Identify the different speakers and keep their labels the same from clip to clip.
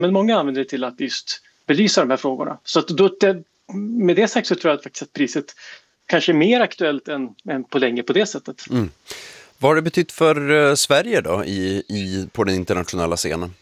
Speaker 1: Men många använder det till att just belysa de här frågorna. Så att med det sagt så tror jag faktiskt att priset kanske är mer aktuellt än på länge på det sättet.
Speaker 2: Mm. Vad har det betytt för Sverige då på den internationella scenen?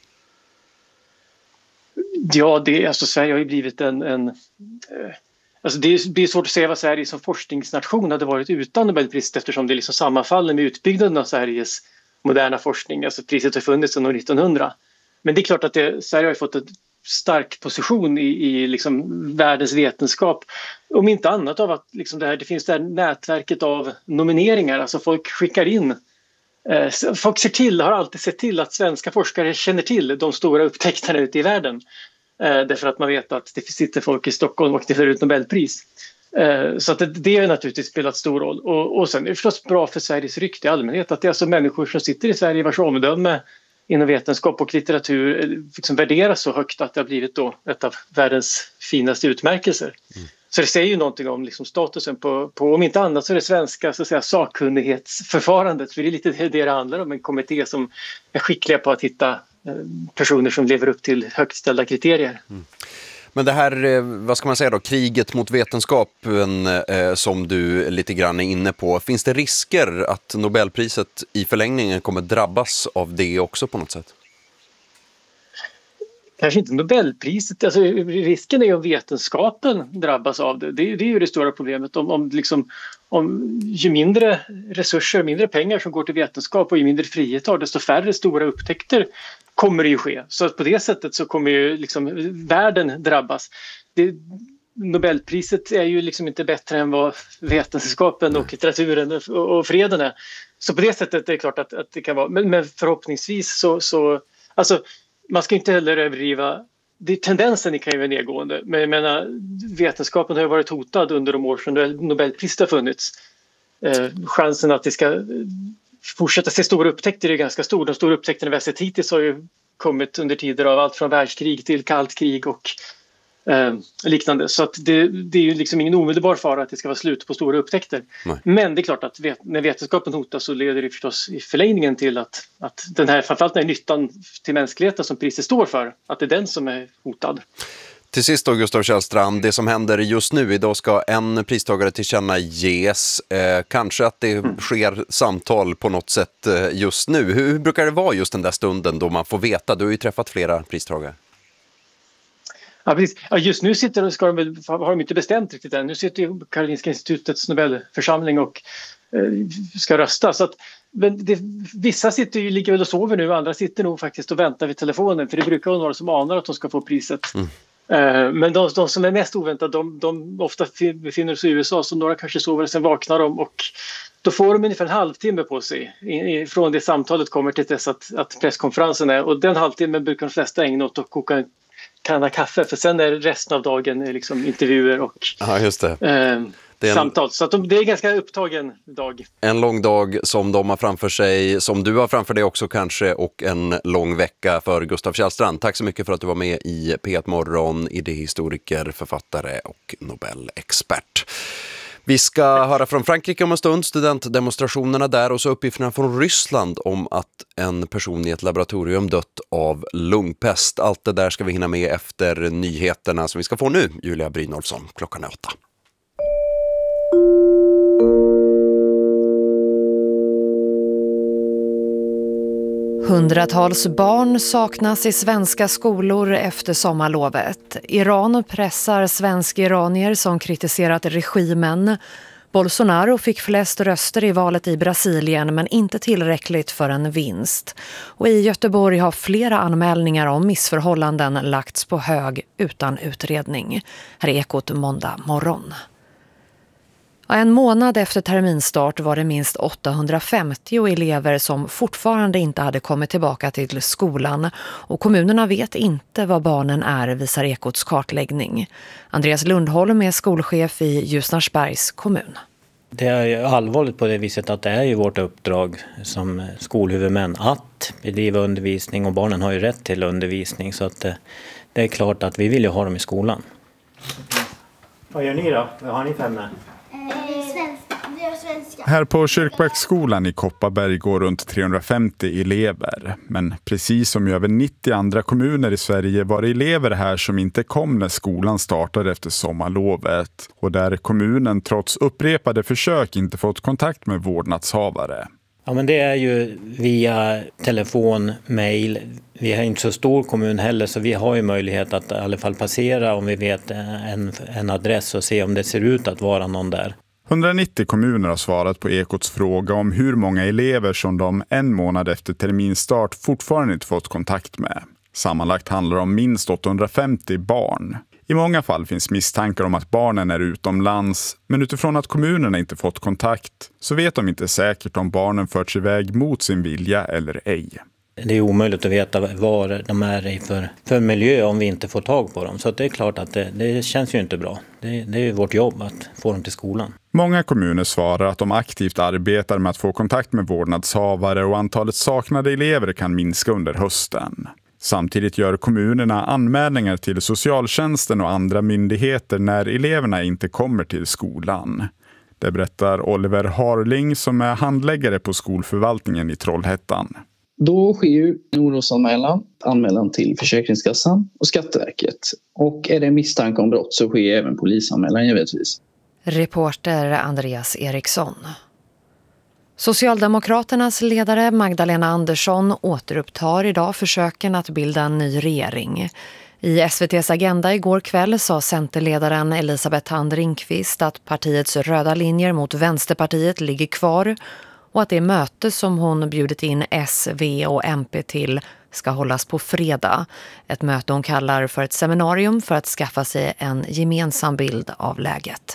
Speaker 1: Ja, Sverige har ju blivit alltså det blir svårt att säga vad Sverige som forskningsnation hade varit utan Nobelpriset, eftersom det liksom sammanfaller med utbyggnaden av Sveriges moderna forskning. Alltså priset har funnits sedan år 1900. Men det är klart att Sverige har fått en stark position i liksom världens vetenskap. Om inte annat av att liksom det finns det här nätverket av nomineringar. Alltså folk skickar in. Folk har alltid sett till att svenska forskare känner till de stora upptäckterna ute i världen. Därför att man vet att det sitter folk i Stockholm och det får ut Nobelpris. Så att det har naturligtvis spelat stor roll. Och sen är det förstås bra för Sveriges rykte i allmänhet att det är alltså människor som sitter i Sverige vars omdöme inom vetenskap och litteratur liksom värderas så högt att det har blivit då ett av världens finaste utmärkelser. Mm. Så det säger ju någonting om liksom statusen på om inte annat så är det svenska så att säga, sakkunnighetsförfarandet. För det är lite det handlar om, en kommitté som är skickliga på att hitta personer som lever upp till högt ställda kriterier. Mm.
Speaker 2: Men det här, vad ska man säga då, kriget mot vetenskapen som du lite grann är inne på. Finns det risker att Nobelpriset i förlängningen kommer drabbas av det också på något sätt?
Speaker 1: Kanske inte Nobelpriset, alltså risken är ju att vetenskapen drabbas av det. Det är ju det stora problemet. Om ju mindre resurser, mindre pengar som går till vetenskap och ju mindre frihet har, desto färre stora upptäckter kommer det ju ske. Så att på det sättet så kommer ju liksom världen drabbas. Nobelpriset är ju liksom inte bättre än vad vetenskapen och litteraturen och freden är. Så på det sättet är det klart att det kan vara. Men förhoppningsvis så alltså man ska inte heller överdriva. Tendensen kan ju vara nedgående. Men jag menar, vetenskapen har ju varit hotad under de år som Nobelpriset har funnits. Chansen att det ska fortsätta se stora upptäckter är ganska stor. De stora upptäckterna vi har sett hittills har ju kommit under tider av allt från världskrig till kallt krig och liknande. Så att det är ju liksom ingen omedelbar fara att det ska vara slut på stora upptäckter. Nej. Men det är klart att när vetenskapen hotas så leder det förstås i förlängningen till att den här, framförallt den här nyttan till mänskligheten som priset står för, att det är den som är hotad.
Speaker 2: Till sist då, Gustaf Källstrand, det som händer just nu, idag ska en pristagare tillkännages. Kanske att det sker samtal på något sätt just nu. Hur brukar det vara just den där stunden då man får veta? Du har ju träffat flera pristagare.
Speaker 1: Ja, precis. Ja, just nu har de inte bestämt riktigt än. Nu sitter ju Karolinska institutets Nobelförsamling och ska rösta. Så att, vissa ligger väl och sover nu, andra sitter nog faktiskt och väntar vid telefonen. För det brukar vara några som anar att de ska få priset. Men de som är mest oväntade, de ofta befinner sig i USA, så några kanske sover och sen vaknar de och då får de ungefär en halvtimme på sig från det samtalet kommer till dess att presskonferensen är. Och den halvtimmen brukar de flesta ägna åt att koka en kanna kaffe, för sen är resten av dagen liksom intervjuer och
Speaker 2: just det.
Speaker 1: Samtal. Så att det är en ganska upptagen dag.
Speaker 2: En lång dag som de har framför sig, som du har framför dig också kanske, och en lång vecka för Gustaf Källstrand. Tack så mycket för att du var med i P1 Morgon, idéhistoriker, författare och Nobelexpert. Vi ska höra från Frankrike om en stund, studentdemonstrationerna där, och så uppgifterna från Ryssland om att en person i ett laboratorium dött av lungpest. Allt det där ska vi hinna med efter nyheterna som vi ska få nu. Julia Brynolfsson, klockan är 8.
Speaker 3: Hundratals barn saknas i svenska skolor efter sommarlovet. Iran pressar svensk-iranier som kritiserat regimen. Bolsonaro fick flest röster i valet i Brasilien, men inte tillräckligt för en vinst. Och i Göteborg har flera anmälningar om missförhållanden lagts på hög utan utredning. Här är Ekot måndag morgon. En månad efter terminstart var det minst 850 elever som fortfarande inte hade kommit tillbaka till skolan, och kommunerna vet inte vad barnen är, visar Ekots kartläggning. Andreas Lundholm är skolchef i Ljusnarsbergs kommun.
Speaker 4: Det är allvarligt på det viset att det är ju vårt uppdrag som skolhuvudmän att bedriva undervisning, och barnen har ju rätt till undervisning, så att det är klart att vi vill ju ha dem i skolan. Vad gör ni då? Vad har ni för ämne?
Speaker 5: Svenska. Här på Kyrkbacksskolan i Kopparberg går runt 350 elever. Men precis som i över 90 andra kommuner i Sverige var det elever här som inte kom när skolan startade efter sommarlovet. Och där kommunen trots upprepade försök inte fått kontakt med vårdnadshavare.
Speaker 4: Ja, men det är ju via telefon, mejl. Vi har inte så stor kommun heller, så vi har ju möjlighet att i alla fall passera om vi vet en adress och se om det ser ut att vara någon där.
Speaker 5: 190 kommuner har svarat på Ekots fråga om hur många elever som de en månad efter terminstart fortfarande inte fått kontakt med. Sammanlagt handlar det om minst 850 barn. I många fall finns misstankar om att barnen är utomlands, men utifrån att kommunerna inte fått kontakt så vet de inte säkert om barnen förts iväg mot sin vilja eller ej.
Speaker 4: Det är omöjligt att veta vad de är i för miljö om vi inte får tag på dem. Så det är klart att det känns ju inte bra. Det är ju vårt jobb att få dem till skolan.
Speaker 5: Många kommuner svarar att de aktivt arbetar med att få kontakt med vårdnadshavare och antalet saknade elever kan minska under hösten. Samtidigt gör kommunerna anmälningar till socialtjänsten och andra myndigheter när eleverna inte kommer till skolan. Det berättar Oliver Harling som är handläggare på skolförvaltningen i Trollhättan.
Speaker 6: Då sker ju en anmälan till Försäkringskassan och Skatteverket. Och är det misstanke om brott så sker även polisanmälan givetvis.
Speaker 3: Reporter Andreas Eriksson. Socialdemokraternas ledare Magdalena Andersson återupptar idag försöken att bilda en ny regering. I SVT:s Agenda igår kväll sa centerledaren Elisabeth Thand Ringqvist att partiets röda linjer mot Vänsterpartiet ligger kvar och att det möte som hon bjudit in S, V och MP till ska hållas på fredag. Ett möte hon kallar för ett seminarium för att skaffa sig en gemensam bild av läget.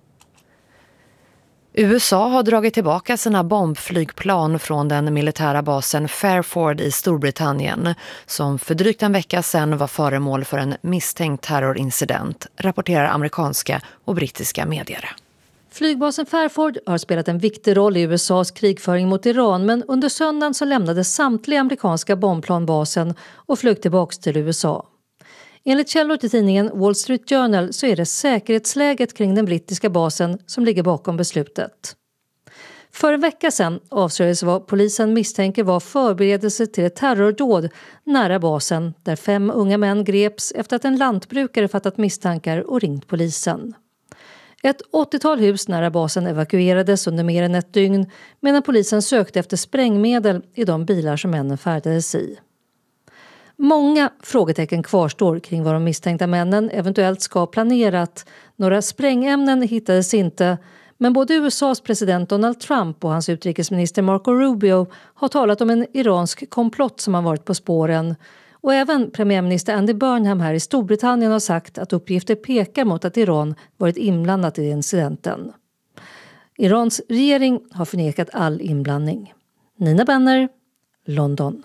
Speaker 3: USA har dragit tillbaka sina bombflygplan från den militära basen Fairford i Storbritannien som för drygt en vecka sedan var föremål för en misstänkt terrorincident, rapporterar amerikanska och brittiska medier.
Speaker 7: Flygbasen Fairford har spelat en viktig roll i USAs krigföring mot Iran, men under söndagen så lämnade samtliga amerikanska bombplan basen och flög tillbaka till USA. Enligt källor till tidningen Wall Street Journal så är det säkerhetsläget kring den brittiska basen som ligger bakom beslutet. För en vecka sedan avslöjades vad polisen misstänker var förberedelse till ett terrordåd nära basen där 5 unga män greps efter att en lantbrukare fattat misstankar och ringt polisen. Ett 80-tal hus nära basen evakuerades under mer än ett dygn medan polisen sökte efter sprängmedel i de bilar som männen färdades i. Många frågetecken kvarstår kring vad de misstänkta männen eventuellt ska ha planerat. Några sprängämnen hittades inte, men både USAs president Donald Trump och hans utrikesminister Marco Rubio har talat om en iransk komplott som har varit på spåren. Och även premiärminister Andy Burnham här i Storbritannien har sagt att uppgifter pekar mot att Iran varit inblandat i incidenten. Irans regering har förnekat all inblandning. Nina Benner, London.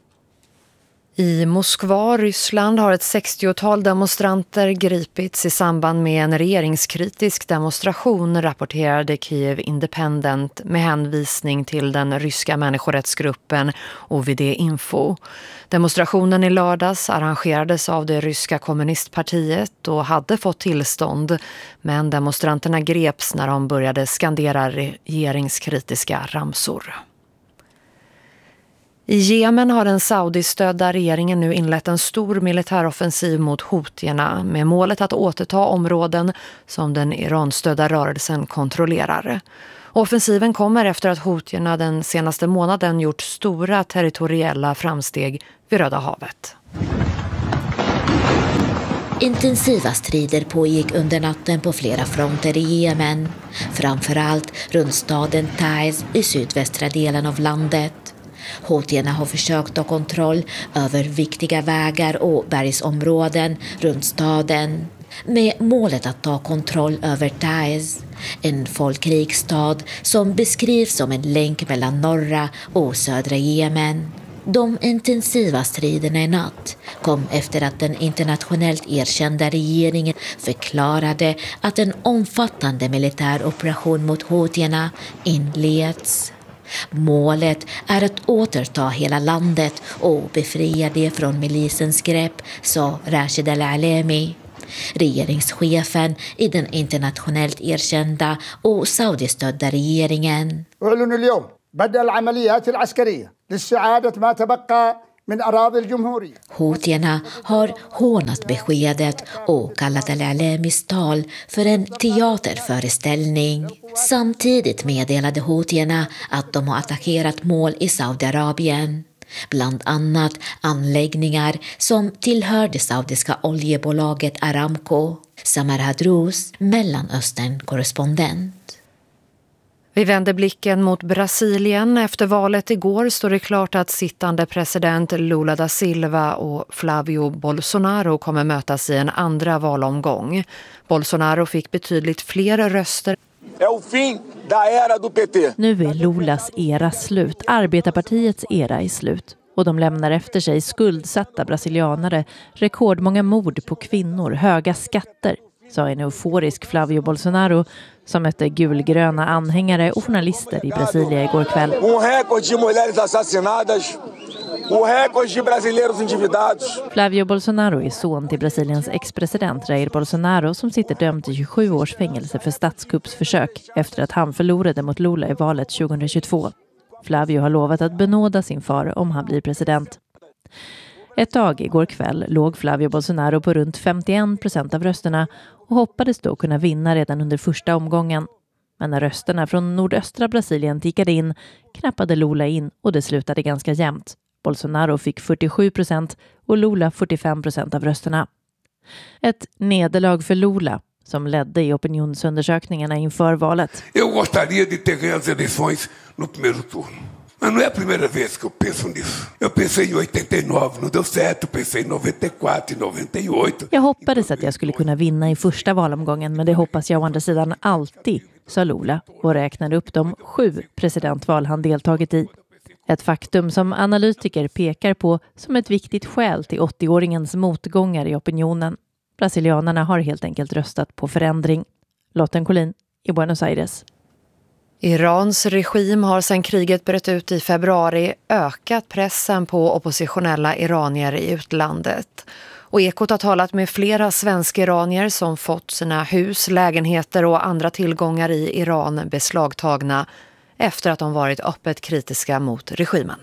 Speaker 3: I Moskva, Ryssland, har ett 60-tal demonstranter gripits i samband med en regeringskritisk demonstration, rapporterade Kiev Independent med hänvisning till den ryska människorättsgruppen OVD Info. Demonstrationen i lördags arrangerades av det ryska kommunistpartiet och hade fått tillstånd, men demonstranterna greps när de började skandera regeringskritiska ramsor. I Jemen har den saudistödda regeringen nu inlett en stor militäroffensiv mot houthierna med målet att återta områden som den Iranstödda rörelsen kontrollerar. Offensiven kommer efter att houthierna den senaste månaden gjort stora territoriella framsteg vid Röda havet.
Speaker 8: Intensiva strider pågick under natten på flera fronter i Jemen, framförallt runt staden Taiz i sydvästra delen av landet. Houthierna har försökt ta kontroll över viktiga vägar och bergsområden runt staden med målet att ta kontroll över Taiz, en folkrik stad som beskrivs som en länk mellan norra och södra Jemen. De intensiva striderna i natt kom efter att den internationellt erkända regeringen förklarade att en omfattande militär operation mot houthierna inleds. Målet är att återta hela landet och befria det från milisens grepp, sa Rashid al-Alemi, regeringschefen i den internationellt erkända och saudistödda regeringen. Houtierna har hånat beskedet och kallat Al-Alamis tal för en teaterföreställning. Samtidigt meddelade houtierna att de har attackerat mål i Saudiarabien. Bland annat anläggningar som tillhör det saudiska oljebolaget Aramco. Samar Hadrous, Mellanöstern-korrespondent.
Speaker 3: Vi vänder blicken mot Brasilien. Efter valet igår står det klart att sittande president Lula da Silva och Flavio Bolsonaro kommer mötas i en andra valomgång. Bolsonaro fick betydligt fler röster.
Speaker 9: Nu är Lulas era slut. Arbetarpartiets era är slut. Och de lämnar efter sig skuldsatta brasilianare, rekordmånga mord på kvinnor, höga skatter, sa en euforisk Flavio Bolsonaro som mötte gulgröna anhängare och journalister i Brasilia igår kväll. Flavio Bolsonaro är son till Brasiliens ex-president Jair Bolsonaro som sitter dömd till 27 års fängelse för statskuppsförsök efter att han förlorade mot Lula i valet 2022. Flavio har lovat att benåda sin far om han blir president. Ett tag igår kväll låg Flavio Bolsonaro på runt 51% av rösterna och hoppades då kunna vinna redan under första omgången. Men när rösterna från nordöstra Brasilien tickade in knappade Lula in och det slutade ganska jämnt. Bolsonaro fick 47% och Lula 45% av rösterna. Ett nederlag för Lula som ledde i opinionsundersökningarna inför valet.
Speaker 10: Jag gostaria de ter as eleições no primeiro turno. Men não é a primeira vez que eu penso nisso. Jag pensei i 89, não deu certo, pensei i 94, 98.
Speaker 9: Jag hoppades att jag skulle kunna vinna i första valomgången, men det hoppas jag å andra sidan alltid, sa Lula och räknade upp de 7 presidentval han deltagit i. Ett faktum som analytiker pekar på som ett viktigt skäl till 80-åringens motgångar i opinionen. Brasilianerna har helt enkelt röstat på förändring. Lotten Collin i Buenos Aires.
Speaker 3: Irans regim har sedan kriget bröt ut i februari ökat pressen på oppositionella iranier i utlandet. Och Ekot har talat med flera svenska iranier som fått sina hus, lägenheter och andra tillgångar i Iran beslagtagna efter att de varit öppet kritiska mot regimen.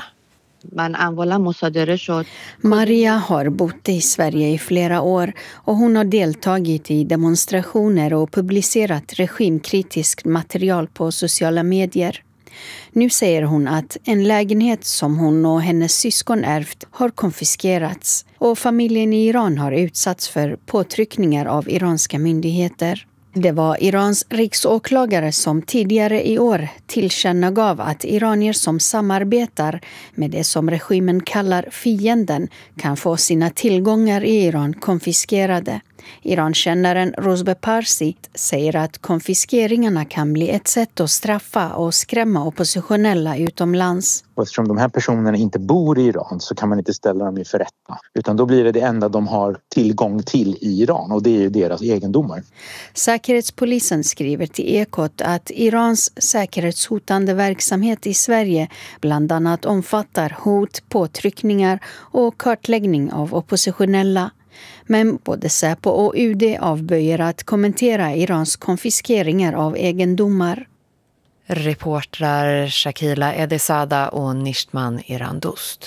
Speaker 11: Maria har bott i Sverige i flera år och hon har deltagit i demonstrationer och publicerat regimkritiskt material på sociala medier. Nu säger hon att en lägenhet som hon och hennes syskon ärvt har konfiskerats och familjen i Iran har utsatts för påtryckningar av iranska myndigheter. Det var Irans riksåklagare som tidigare i år tillkännagav att iranier som samarbetar med det som regimen kallar fienden kan få sina tillgångar i Iran konfiskerade. Irankännaren Rozbe Parsi säger att konfiskeringarna kan bli ett sätt att straffa och skrämma oppositionella utomlands.
Speaker 12: Och eftersom de här personerna inte bor i Iran så kan man inte ställa dem inför rätta. Utan då blir det enda de har tillgång till i Iran och det är ju deras egendomar.
Speaker 11: Säkerhetspolisen skriver till Ekot att Irans säkerhetshotande verksamhet i Sverige bland annat omfattar hot, påtryckningar och kartläggning av oppositionella. Men både Säpo och UD avböjer att kommentera Irans konfiskeringar av egendomar.
Speaker 3: Reportrar Shakila Edesada och Nishtman Irandust.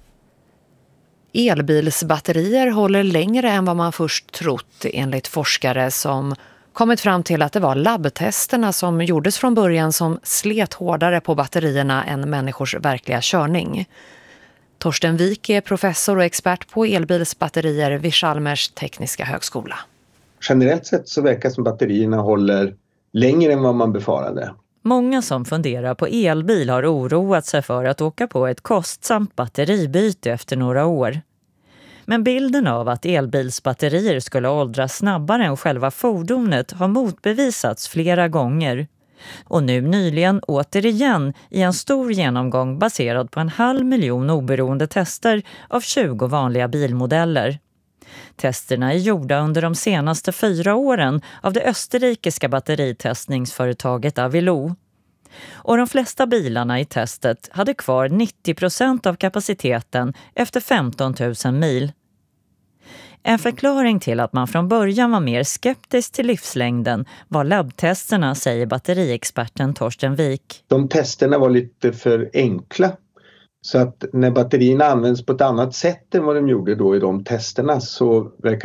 Speaker 3: Elbilsbatterier håller längre än vad man först trott enligt forskare som kommit fram till att det var labbtesterna som gjordes från början som slet hårdare på batterierna än människors verkliga körning. Torsten Wik är professor och expert på elbilsbatterier vid Chalmers tekniska högskola.
Speaker 13: Generellt sett så verkar som batterierna håller längre än vad man befarade.
Speaker 14: Många som funderar på elbil har oroat sig för att åka på ett kostsamt batteribyte efter några år. Men bilden av att elbilsbatterier skulle åldras snabbare än själva fordonet har motbevisats flera gånger. Och nu nyligen återigen i en stor genomgång baserad på 500 000 oberoende tester av 20 vanliga bilmodeller. Testerna är gjorda under de senaste 4 åren av det österrikiska batteritestningsföretaget Avilo. Och de flesta bilarna i testet hade kvar 90% av kapaciteten efter 15 000 mil. En förklaring till att man från början var mer skeptisk till livslängden var labbtesterna, säger batteriexperten Torsten Wik.
Speaker 13: De testerna var lite för enkla. Så att när batterierna används på ett annat sätt än vad de gjorde då i de testerna så verkar